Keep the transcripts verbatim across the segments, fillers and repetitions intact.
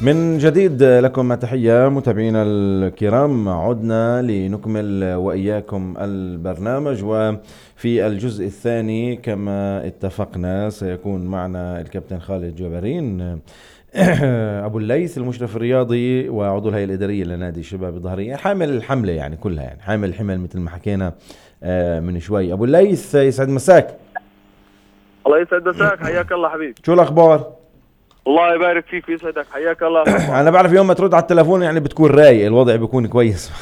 من جديد لكم تحية متابعينا الكرام، عدنا لنكمل وإياكم البرنامج، وفي الجزء الثاني كما اتفقنا سيكون معنا الكابتن خالد جبارين أبو الليث، المشرف الرياضي وعضو الهيئة الإدارية لنادي شباب الظهرية، حامل الحملة يعني كلها، يعني حامل الحمل مثل ما حكينا من شوي. أبو الليث يسعد مساك. الله يسعد مساك، حياك الله حبيبي. شو الأخبار؟ الله يبارك فيك ويسعدك، حياك الله. انا بعرف يوم ما ترد على التلفون يعني بتكون رايق، الوضع بيكون كويس.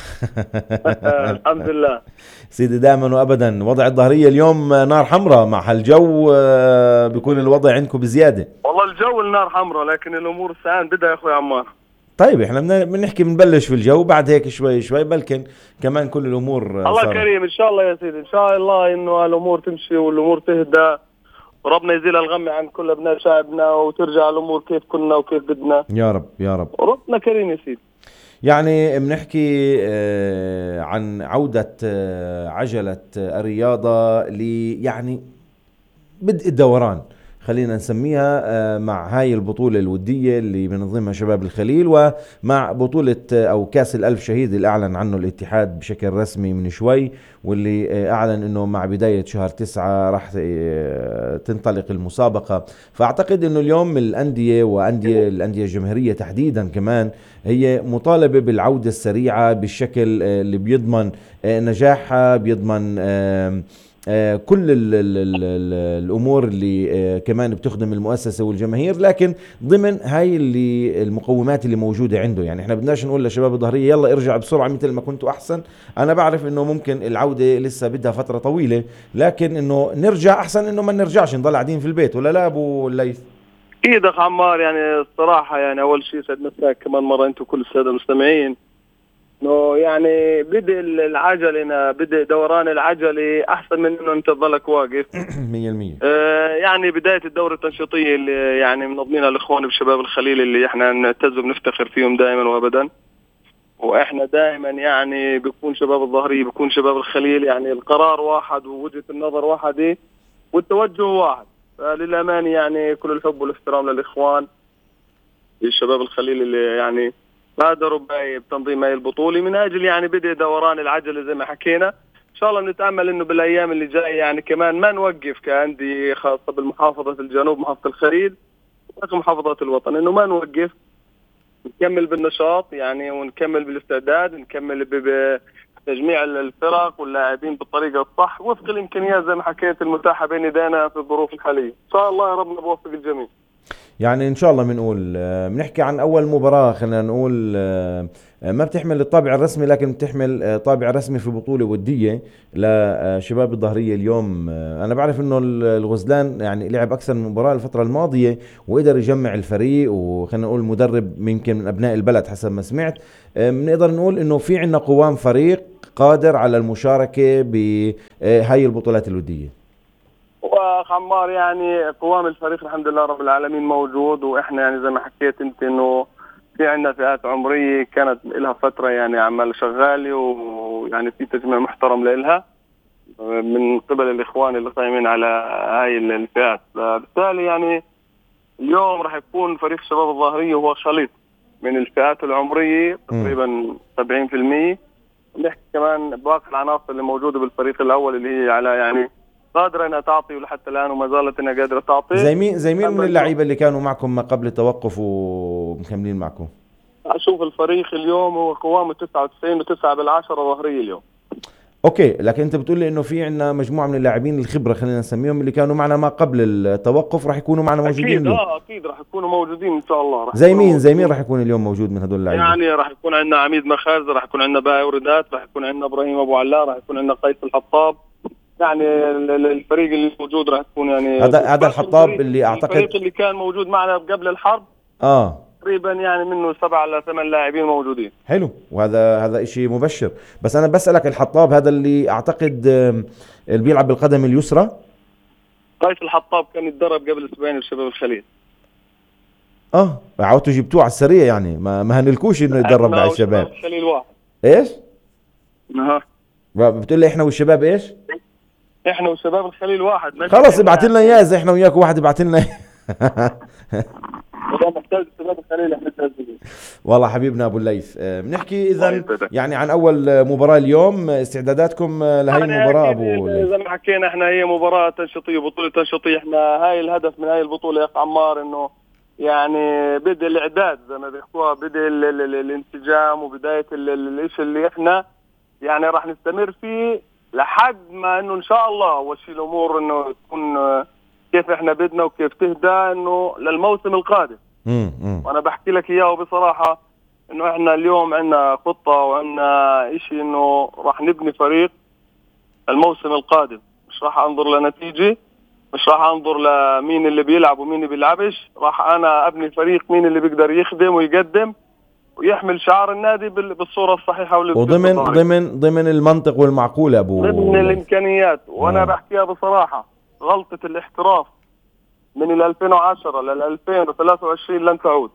الحمد لله سيدي، دائما وابدا وضع الظهرية اليوم نار حمراء، مع هالجو بيكون الوضع عندكم بزيادة. والله الجو النار حمراء، لكن الامور ساعان بدها يا اخوي عمار. طيب احنا بنحكي بنبلش في الجو، بعد هيك شوي شوي بلكن كمان كل الامور الله صارت. كريم ان شاء الله يا سيدي، ان شاء الله انه الامور تمشي والامور تهدى، وربنا يزيل الغم عن كل ابناء شعبنا، وترجع الامور كيف كنا وكيف بدنا يا رب يا رب. ربنا كريم يا سيدي. يعني بنحكي آه عن عودة آه عجلة الرياضة لي يعني بدء الدوران، خلينا نسميها، مع هاي البطولة الودية اللي بنظمها شباب الخليل، ومع بطولة أو كاس الألف شهيد اللي أعلن عنه الاتحاد بشكل رسمي من شوي، واللي أعلن أنه مع بداية شهر تسعة راح تنطلق المسابقة. فأعتقد أنه اليوم الأندية وأندية الأندية الجماهيرية تحديدا كمان هي مطالبة بالعودة السريعة بالشكل اللي بيضمن نجاحها، بيضمن آه كل ال ال ال ال الأمور اللي آه كمان بتخدم المؤسسة والجماهير، لكن ضمن هاي اللي المقومات اللي موجودة عنده. يعني احنا بدناش نقول لشباب الظهرية يلا ارجع بسرعة مثل ما كنتوا أحسن، أنا بعرف إنه ممكن العودة لسه بدها فترة طويلة، لكن إنه نرجع أحسن إنه ما نرجعش نضل قاعدين في البيت، ولا لا أبو الليث؟ أكيد أخ عمار، يعني الصراحة يعني أول شيء سعد مساك كمان مرة أنتوا كل السادة المستمعين، انه يعني بدء العجله بدء دوران العجله احسن من انه انت تضلك واقف. مية بالمية. آه يعني بدايه الدوره التنشيطيه اللي يعني منظمينها الاخوان بشباب الخليل، اللي احنا نعتز وبنفتخر فيهم دائما وابدا، واحنا دائما يعني بيكون شباب الظهريه بيكون شباب الخليل، يعني القرار واحد ووجهه النظر واحده والتوجه واحد. فللامانه يعني كل الحب والاحترام للاخوان لشباب الخليل اللي يعني بادروا بتنظيم هاي البطولة من أجل يعني بدء دوران العجلة زي ما حكينا. إن شاء الله نتأمل إنه بالأيام اللي جاية يعني كمان ما نوقف كأندية خاصة بالمحافظة الجنوب، محافظة الخليل ومحافظات الوطن، إنه ما نوقف، نكمل بالنشاط يعني، ونكمل بالاستعداد، نكمل بتجميع الفرق واللاعبين بالطريقة الصح وفق الإمكانيات زي ما حكيت المتاحة بين يدينا في الظروف الحالية. إن شاء الله يا رب نوفق الجميع. يعني إن شاء الله بنقول بنحكي عن أول مباراة، خلينا نقول ما بتحمل الطابع الرسمي لكن بتحمل طابع رسمي في بطولة ودية لشباب الظهرية اليوم. أنا بعرف إنه الغزلان يعني لعب أكثر من مباراة الفترة الماضية وقدر يجمع الفريق، وخلينا نقول مدرب يمكن من أبناء البلد حسب ما سمعت. بنقدر نقول إنه في عنا قوام فريق قادر على المشاركة بهاي البطولات الودية. واخ عمار يعني قوام الفريق الحمد لله رب العالمين موجود، واحنا يعني زي ما حكيت انت انه في عندنا فئات عمريه كانت لها فتره يعني عمال شغاله، ويعني في تجميع محترم لها من قبل الاخوان اللي قايمين على هاي الفئات. بالتالي يعني اليوم راح يكون فريق شباب الظهريه هو خليط من الفئات العمريه تقريبا سبعين بالمية، نحكي كمان باقي العناصر اللي موجوده بالفريق الاول اللي هي على يعني قادرة انها تعطي ولحتى الان وما زالت انها قادرة تعطي. زي مين زي مين من اللعيبة اللي كانوا معكم ما قبل التوقف ومكملين معكم؟ اشوف الفريق اليوم هو قوامه تسعة وتسعين وتسعة بالعشرة ظهرية اليوم. اوكي، لكن انت بتقول لي انه في عندنا مجموعة من اللاعبين الخبرة خلينا نسميهم اللي كانوا معنا ما قبل التوقف راح يكونوا معنا موجودين اكيد اليوم. اه اكيد راح يكونوا موجودين ان شاء الله. زي مين زي مين راح يكون اليوم موجود من هذول اللاعبين؟ يعني راح يكون عندنا عميد مخازن، راح يكون عندنا باقي وردات، راح يكون عندنا ابراهيم ابو علاء، راح يكون عندنا قيس الحطاب. يعني الفريق اللي موجود راح يكون يعني هذا هذا الحطاب اللي اعتقد الفريق اللي كان موجود معنا قبل الحرب اه تقريبا يعني منه سبعة إلى ثمان لاعبين موجودين. حلو، وهذا هذا إشي مبشر. بس أنا بسألك الحطاب هذا اللي أعتقد اللي بيلعب بالقدم اليسرى. قيس الحطاب كان يتدرب قبل أسبوعين بشباب الخليل. اه عاوتوا جبتوه على السريع يعني، ما ما هنلكوش إنه يتدرب مع الشباب. الخليل واحد. إيش؟ اها بتقول لي إحنا والشباب إيش؟ إحنا والشباب الخليل واحد. خلص ابعت لنا إياه، زي إحنا وياك واحد ابعت لنا. وده محتاج شباب الخليل احنا نتهزم. والله حبيبنا ابو الليث، آه، بنحكي اذا الله يسعدك. يعني عن اول مباراه اليوم، استعداداتكم لهي يعني المباراه اكيد ابو الليث. زي ما حكينا احنا هي مباراه تنشيطيه، بطوله تنشيطيه. احنا هاي الهدف من هاي البطوله يا اخ عمار، انه يعني بدء الاعداد زي ما بيحكوها، بدء ال ال ال الانسجام وبدايه الشيء اللي احنا يعني راح نستمر فيه لحد ما انه ان شاء الله اول شيء الامور انه تكون كيف احنا بدنا وكيف تهدى انه للموسم القادم. امم امم وانا بحكي لك اياه بصراحه انه احنا اليوم عندنا خطه وعندنا شيء انه راح نبني فريق الموسم القادم. مش راح انظر لنتيجه، مش راح انظر لمين اللي بيلعب ومين اللي بيلعبش، راح انا ابني فريق مين اللي بيقدر يخدم ويقدم ويحمل شعار النادي بالصوره الصحيحه واللي وضمن ضمن ضمن المنطق والمعقول ابو ضمن الليث. الامكانيات. وانا آه. بحكيها بصراحه، غلطه الاحتراف من ال ألفين وعشرة لل ألفين وثلاثة وعشرين لن تعود.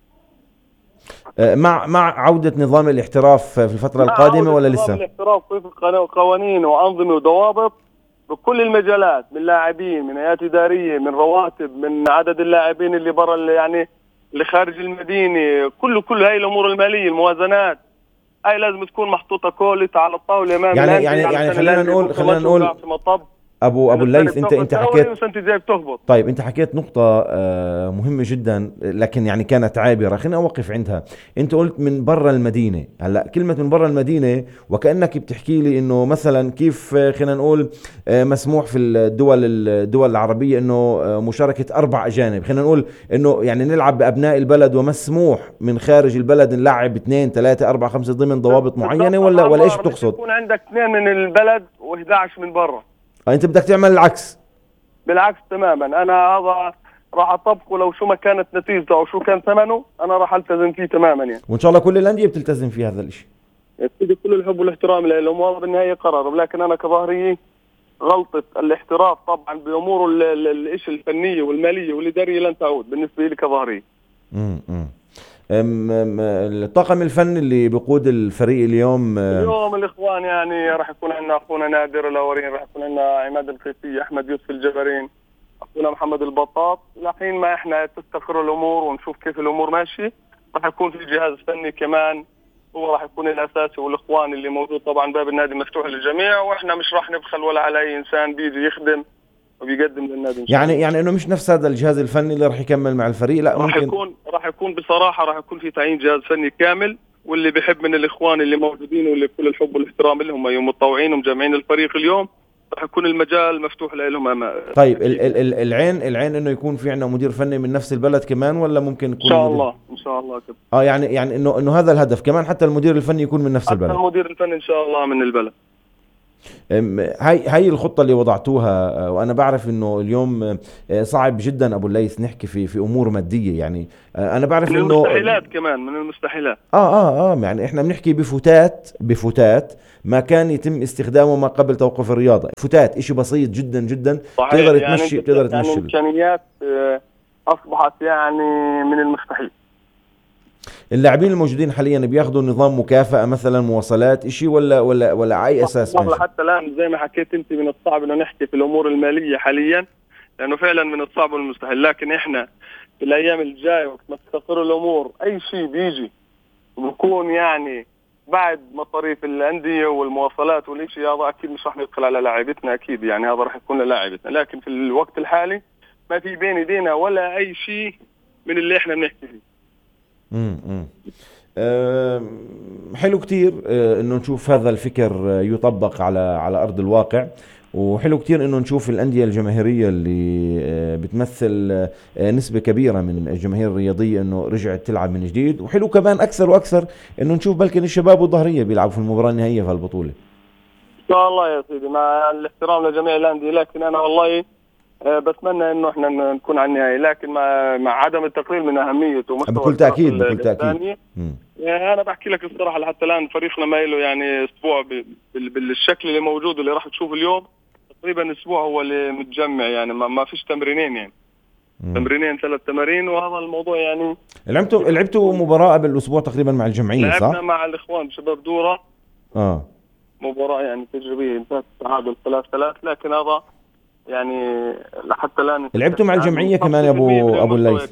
آه، مع مع عوده نظام الاحتراف في الفتره القادمه ولا لسه؟ الاحتراف وفق قوانين وانظمه وضوابط بكل المجالات، من لاعبين، من هيئات اداريه، من رواتب، من عدد اللاعبين اللي برا اللي يعني اللي خارج المدينه، كله كل هاي الامور الماليه، الموازنات هاي لازم تكون محطوطه كولت على الطاوله امام يعني الأندية يعني يعني علشان خلينا الأندية نقول تكون خلينا ماشية نقول وقاعدة في مطب. ابو ابو السنة الليث، انت بتهبط انت دوري حكيت والسنة الجاية بتهبط. طيب انت حكيت نقطة آه، مهمة جدا، لكن يعني كانت عابرة، خليني اوقف عندها. انت قلت من برا المدينة. هلا كلمة من برا المدينة وكأنك بتحكي لي انه مثلا كيف، آه، خلينا نقول آه، مسموح في الدول الدول العربية انه آه، مشاركة اربع اجانب. خلينا نقول انه يعني نلعب بابناء البلد ومسموح من خارج البلد نلعب اثنين ثلاثة اربعة خمسة ضمن ضوابط معينة، ولا ولا ايش بتقصد؟ يكون عندك اثنين من البلد وإحدى عشر من برا. آه، انت بدك تعمل العكس. بالعكس تماما. انا هذا راح اطبقه لو شو ما كانت نتيجته او شو كان ثمنه، انا راح التزم فيه تماما يعني. وان شاء الله كل الانديه بتلتزم في هذا الشيء. يكفي كل الحب والاحترام لهم، وهذا بالنهايه قرار. لكن انا كظهري غلطه الاحتراف طبعا باموره الشيء الفنيه والماليه والاداريه لن تعود بالنسبه لي كظهري. امم امم الطاقم الفني اللي بيقود الفريق اليوم اليوم الاخوان يعني راح يكون عندنا اخونا نادر الاورين، راح يكون عندنا عماد الخيفي، احمد يوسف الجبرين، اخونا محمد البطاط. لحين ما احنا تستقر الامور ونشوف كيف الامور ماشيه، راح يكون في جهاز فني كمان هو راح يكون الاساسي، والاخوان اللي موجود. طبعا باب النادي مفتوح للجميع، واحنا مش راح نبخل ولا على اي انسان بيجي يخدم وبيقدم للنادي إن شاء يعني الله. يعني انه مش نفس هذا الجهاز الفني اللي راح يكمل مع الفريق، لا راح ممكن يكون راح يكون بصراحه راح يكون في تعيين جهاز فني كامل، واللي بيحب من الاخوان اللي موجودين واللي كل الحب والاحترام لهم يوم متطوعين ومجمعين الفريق اليوم، راح يكون المجال مفتوح لهم أمام. طيب ال ال ال العين العين انه يكون في عندنا مدير فني من نفس البلد كمان، ولا ممكن يكون ان شاء مدير... الله ان شاء الله كده. اه يعني يعني انه انه هذا الهدف كمان، حتى المدير الفني يكون من نفس حتى البلد. المدير الفني ان شاء الله من البلد. هاي هاي الخطة اللي وضعتوها، وانا بعرف انه اليوم صعب جدا ابو الليث نحكي في في امور مادية، يعني انا بعرف من انه المستحيلات كمان من المستحيلات. اه اه اه يعني احنا بنحكي بفتات بفتات ما كان يتم استخدامه ما قبل توقف الرياضة. فتات اشي بسيط جدا جدا، تقدر يعني تمشي تقدر تمشي يعني امكانيات اصبحت يعني من المستحيل. اللاعبين الموجودين حاليا بياخذوا نظام مكافأة مثلا، مواصلات اشي، ولا ولا ولا على اي اساس ماشي؟ حتى الان زي ما حكيت انت من الصعب انه نحكي في الامور المالية حاليا، لانه فعلا من الصعب والمستحيل. لكن احنا في الايام الجايه وقت ما تستقر الامور اي شيء بيجي وبكون يعني بعد مصاريف الانديه والمواصلات والشيء هذا اكيد مش راح ندخل على لاعبتنا اكيد، يعني هذا راح يكون للاعبتنا. لكن في الوقت الحالي ما في بين ايدينا ولا اي شيء من اللي احنا بنحكي فيه. امم أه حلو كتير أه انه نشوف هذا الفكر يطبق على على ارض الواقع، وحلو كتير انه نشوف الانديه الجماهيريه اللي أه بتمثل أه نسبه كبيره من الجماهير الرياضيه انه رجعت تلعب من جديد، وحلو كمان اكثر واكثر انه نشوف بلكن الشباب والظهريه بيلعبوا في المباراه النهائيه في البطوله. ان شاء الله يا سيدي، مع الاحترام لجميع الانديه، لكن انا والله بتمنى انه احنا نكون على النهائي، لكن مع مع عدم التقليل من اهميته ومستوى بكل تاكيد بكل تاكيد. يعني انا بحكي لك الصراحه لحتى الان فريقنا ما له يعني اسبوع بالشكل اللي موجود اللي راح تشوف اليوم، تقريبا اسبوع هو اللي متجمع، يعني ما, ما فيش تمرينين، يعني مم. تمرينين ثلاث تمارين، وهذا الموضوع يعني. لعبتوا لعبتوا مباراه قبل الاسبوع تقريبا مع الجمعيه صح؟ لعبنا مع الاخوان شباب دوره اه مباراه يعني تجريبيه انتهت تعادل ثلاث ثلاث، لكن هذا يعني لحتى الان لعبتوا مع الجمعيه كمان يا ابو ابو الليث؟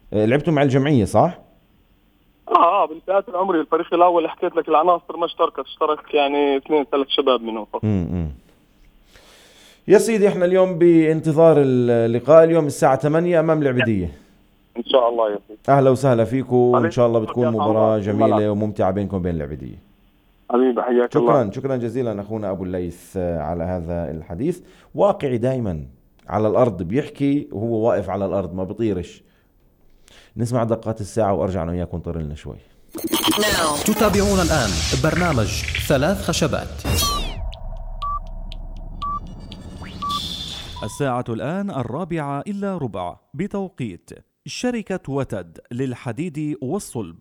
آه، لعبتوا مع الجمعية صح؟ اه اه بالفئات العمرية. الفريق الاول حكيت لك العناصر ما اشتركت، اشترك يعني اثنين ثلاث شباب منهم فقط. امم يا سيدي احنا اليوم بانتظار اللقاء اليوم الساعة ثمانية امام العبيدية. ان شاء الله يا سيدي. اهلا وسهلا فيكم، وان عليك شاء الله دورك بتكون يا أخ عمار مباراة في الملعب. جميلة وممتعة بينكم وبين العبيدية. حبيبي حياك الله. شكرا شكرا جزيلا اخونا ابو الليث آه، على هذا الحديث. واقعي دائما، على الارض بيحكي وهو واقف على الارض ما بيطيرش. نسمع دقات الساعة وارجع انا وياكم نطير لنا شوي. تتابعون الآن برنامج ثلاث خشبات. الساعة الآن الرابعة إلا ربع بتوقيت شركة وتد للحديد والصلب.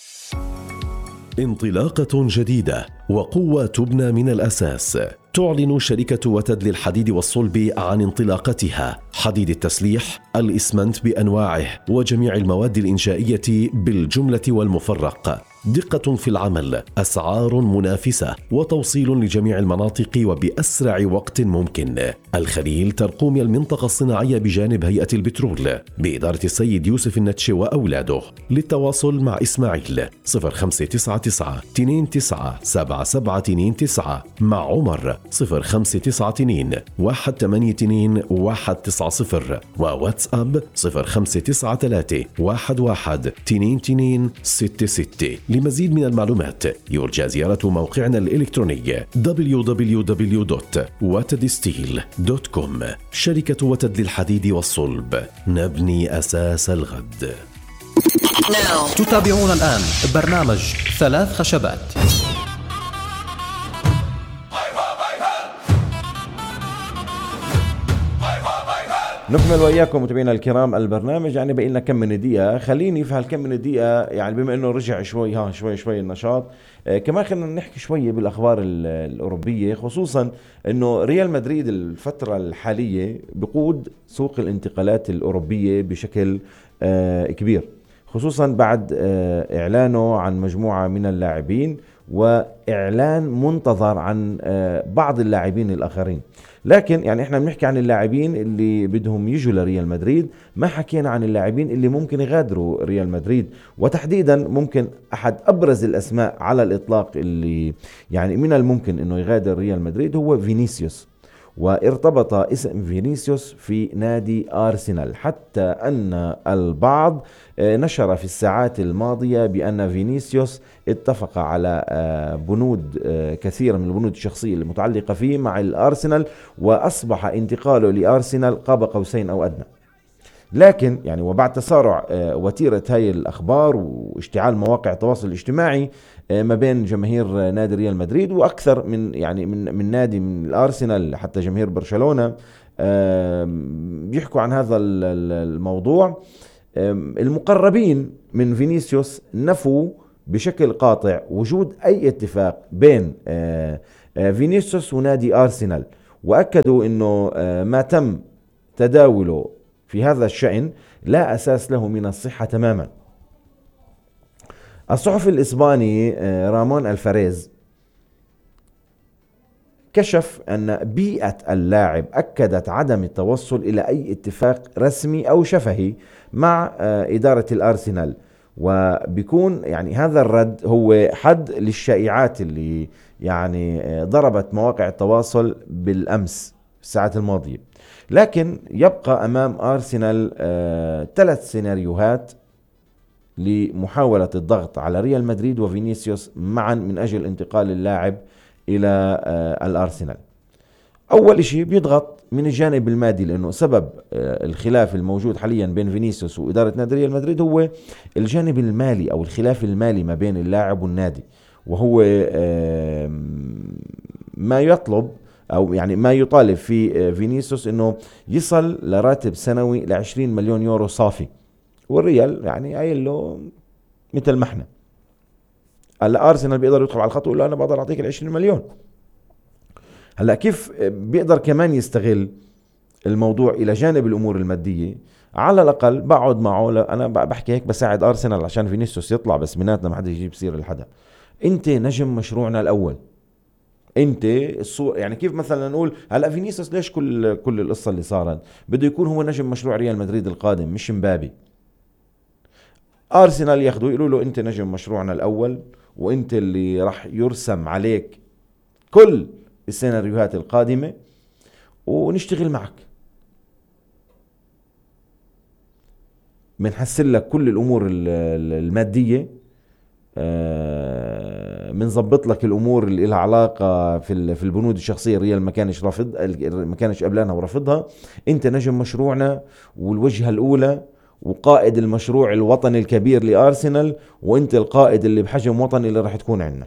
انطلاقة جديدة وقوة تبنى من الأساس. تعلن شركة وتد للحديد والصلب عن انطلاقتها: حديد التسليح، الإسمنت بأنواعه وجميع المواد الإنشائية بالجملة والمفرق. دقة في العمل، أسعار منافسة، وتوصيل لجميع المناطق وبأسرع وقت ممكن. الخليل ترقوم المنطقة الصناعية بجانب هيئة البترول بإدارة السيد يوسف النتش وأولاده. للتواصل مع إسماعيل صفر خمسة تسعة تسعة اثنين تسعة سبعة سبعة اثنين تسعة، مع عمر صفر خمسة تسعة اثنين واحد ثمانية اثنين واحد تسعة صفر، وواتساب صفر خمسة تسعة ثلاثة واحد واحد اثنين اثنين ستة ستة. لمزيد من المعلومات يرجى زيارة موقعنا الإلكتروني دبليو دبليو دبليو دوت وتد ستيل دوت كوم. شركة وتد للحديد والصلب، نبني أساس الغد. تتابعون الآن برنامج ثلاث خشبات. نكمل وإياكم متابعينا الكرام البرنامج. يعني بقينا كم من دقيقة، خليني في هالكم من دقيقة يعني بما انه رجع شوي ها شوي شوي النشاط آه كمان خلينا نحكي شوية بالأخبار الأوروبية، خصوصا انه ريال مدريد الفترة الحالية بقود سوق الانتقالات الأوروبية بشكل آه كبير، خصوصا بعد آه إعلانه عن مجموعة من اللاعبين وإعلان منتظر عن آه بعض اللاعبين الآخرين. لكن يعني احنا بنحكي عن اللاعبين اللي بدهم يجوا لريال مدريد، ما حكينا عن اللاعبين اللي ممكن يغادروا ريال مدريد، وتحديدا ممكن احد ابرز الاسماء على الاطلاق اللي يعني من الممكن انه يغادر ريال مدريد هو فينيسيوس. وارتبط اسم فينيسيوس في نادي أرسنال، حتى أن البعض نشر في الساعات الماضية بأن فينيسيوس اتفق على بنود كثيرة من البنود الشخصية المتعلقة فيه مع الأرسنال، وأصبح انتقاله لأرسنال قاب قوسين أو أدنى. لكن يعني وبعد تسارع وتيرة هاي الأخبار واشتعال مواقع التواصل الاجتماعي ما بين جماهير نادي ريال مدريد وأكثر من يعني من من نادي من الأرسنال حتى جماهير برشلونة بيحكوا عن هذا الموضوع، المقربين من فينيسيوس نفوا بشكل قاطع وجود أي اتفاق بين فينيسيوس ونادي أرسنال، وأكدوا أنه ما تم تداوله في هذا الشأن لا أساس له من الصحة تماما. الصحفي الإسباني رامون الفاريز كشف أن بيئة اللاعب أكدت عدم التوصل إلى أي اتفاق رسمي أو شفهي مع إدارة الأرسنال، وبيكون يعني هذا الرد هو حد للشائعات اللي يعني ضربت مواقع التواصل بالأمس في الساعات الماضية. لكن يبقى أمام أرسنال آه ثلاث سيناريوهات لمحاولة الضغط على ريال مدريد وفينيسيوس معا من أجل انتقال اللاعب إلى آه الأرسنال. أول شيء بيضغط من الجانب المادي، لأنه سبب آه الخلاف الموجود حاليا بين فينيسيوس وإدارة نادي ريال مدريد هو الجانب المالي أو الخلاف المالي ما بين اللاعب والنادي، وهو آه ما يطلب أو يعني ما يطالب في فينيسيوس إنه يصل لراتب سنوي لعشرين مليون يورو صافي، والريال يعني قايل له مثل ما احنا. هلا أرسنال بيقدر يدخل على الخط ويقول له أنا بقدر أعطيك العشرين مليون. هلا كيف بيقدر كمان يستغل الموضوع إلى جانب الأمور المادية؟ على الأقل بقعد معه، أنا بحكي هيك بساعد أرسنال عشان فينيسيوس يطلع، بس بيناتنا ما حدا يجيب سير لحدا. أنت نجم مشروعنا الأول، انت الصور يعني كيف مثلا نقول هلا فينيسيوس ليش كل كل القصه اللي صارت بده يكون هو نجم مشروع ريال مدريد القادم مش مبابي. أرسنال ياخدوا يقولوا له أنت نجم مشروعنا الأول، وأنت اللي راح يرسم عليك كل السيناريوهات القادمة، ونشتغل معك، منحسن لك كل الأمور المادية، منظبط لك الأمور اللي لها علاقة في في البنود الشخصية. الريال ما كانش رافض، ما كانش قبلانها ورافضها. أنت نجم مشروعنا والوجهة الأولى وقائد المشروع الوطني الكبير لأرسنال، وأنت القائد اللي بحجم وطني اللي راح تكون عندنا.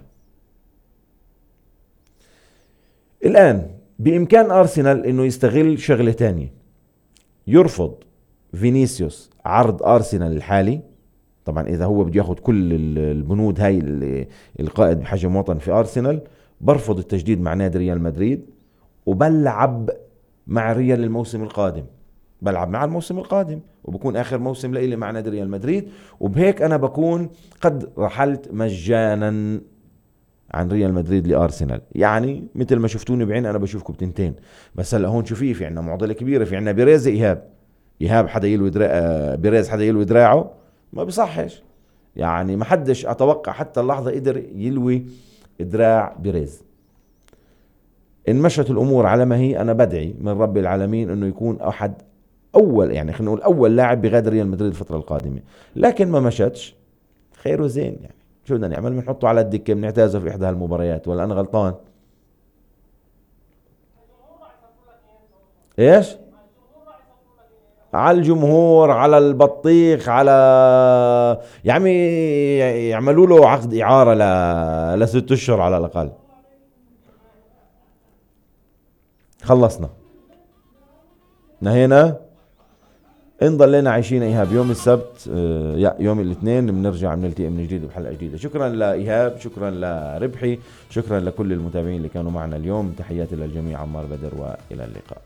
الآن بإمكان أرسنال إنه يستغل شغلة تانية، يرفض فينيسيوس عرض أرسنال الحالي. طبعا إذا هو بده ياخد كل البنود هاي القائد بحجم وطن في أرسنال، برفض التجديد مع نادي ريال مدريد، وبلعب مع ريال الموسم القادم، بلعب مع الموسم القادم، وبكون آخر موسم لإلي مع نادي ريال مدريد، وبهيك أنا بكون قد رحلت مجانا عن ريال مدريد لأرسنال. يعني مثل ما شفتوني بعين أنا بشوفكم بتنتين. بس هلا هون شوفيه، في عنا معضلة كبيرة، في عنا بيريز إيهاب إيهاب حدا يلوي دراع بيريز، حدا يلوي دراعه، ما بصحش. يعني ما حدش أتوقع حتى اللحظة قدر يلوي دراع بيريز. إن مشت الأمور على ما هي، أنا بدعي من رب العالمين إنه يكون أحد أول، يعني خلينا نقول أول لاعب بغادر ريال مدريد الفترة القادمة. لكن ما مشتش، خير وزين. يعني شو بدنا نعمل؟ بنحطه على الدكة، بنعتازه في إحدى هالمباريات، ولا أنا غلطان؟ إيش؟ على الجمهور، على البطيخ، على يا عمي يعملوا له عقد إعارة ل... لست أشهر على الأقل. خلصنا، نهينا، إن ضلينا عايشين إيهاب. يوم السبت آه يوم الاثنين بنرجع بنلتقي من جديد بحلقة جديدة. شكرا لإيهاب، شكرا لربحي، شكرا لكل المتابعين اللي كانوا معنا اليوم. تحياتي للجميع، عمار بدر، وإلى اللقاء.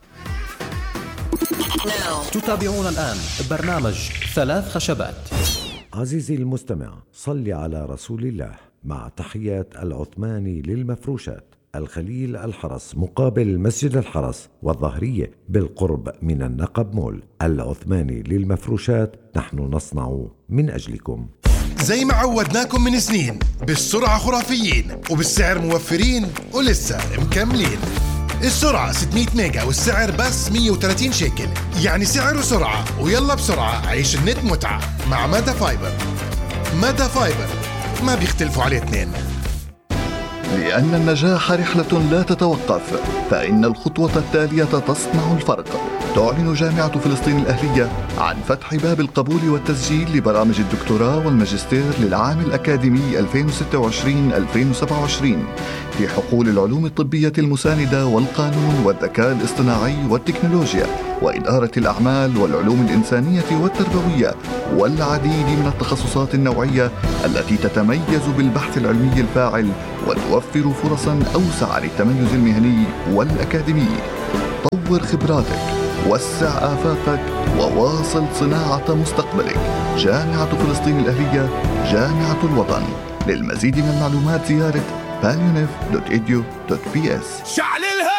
تتابعون الآن برنامج ثلاث خشبات. عزيزي المستمع، صل على رسول الله. مع تحيات العثماني للمفروشات، الخليل الحرس مقابل مسجد الحرس والظهرية بالقرب من النقب مول. العثماني للمفروشات، نحن نصنع من أجلكم. زي ما عودناكم من سنين، بالسرعة خرافيين وبالسعر موفرين ولسه مكملين. السرعة ستمية ميجا والسعر بس مية وثلاثين شيكل، يعني سعر وسرعة. ويلا بسرعة عيش النت متعة مع مادا فايبر. مادا فايبر ما بيختلفوا عليه اثنين. لأن النجاح رحلة لا تتوقف، فإن الخطوة التالية تصنع الفرق. تعلن جامعة فلسطين الأهلية عن فتح باب القبول والتسجيل لبرامج الدكتوراه والماجستير للعام الأكاديمي ألفين وستة وعشرين ألفين وسبعة وعشرين في حقول العلوم الطبية المساندة والقانون والذكاء الاصطناعي والتكنولوجيا وإدارة الأعمال والعلوم الإنسانية والتربوية والعديد من التخصصات النوعية التي تتميز بالبحث العلمي الفاعل وتوفر فرصا أوسع للتميز المهني والأكاديمي. طور خبراتك، وسع آفاقك، وواصل صناعة مستقبلك. جامعة فلسطين الأهلية، جامعة الوطن. للمزيد من المعلومات زيارة باليونيف دوت إيديو دوت بي إس.